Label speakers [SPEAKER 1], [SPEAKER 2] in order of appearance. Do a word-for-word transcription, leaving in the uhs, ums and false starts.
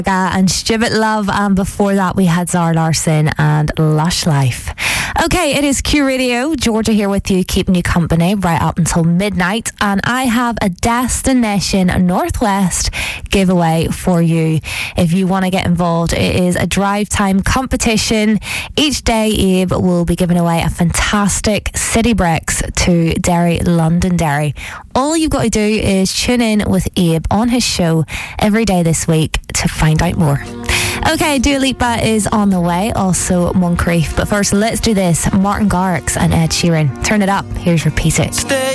[SPEAKER 1] And Stupid Love, and before that we had Zara Larsson and Lush Life. Okay, it is Q Radio. Georgia here with you, keeping you company right up until midnight, and I have a Destination Northwest giveaway for you. If you want to get involved, it is a drive time competition. Each day Abe will be giving away a fantastic city breaks to Derry Londonderry. All you've got to do is tune in with Abe on his show every day this week to find out more. Okay, Dua Lipa is on the way, also Moncrief. But first, let's do this. Martin Garrix and Ed Sheeran. Turn it up. Here's Repeat It. Stay